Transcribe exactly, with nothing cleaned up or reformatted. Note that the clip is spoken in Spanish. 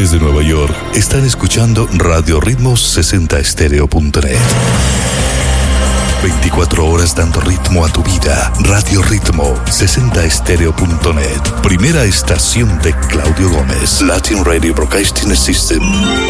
Desde Nueva York, están escuchando Radio Ritmo sesenta estéreo punto net. veinticuatro horas dando ritmo a tu vida. Radio Ritmo sesenta estéreo punto net. Primera estación de Claudio Gómez. Latin Radio Broadcasting System.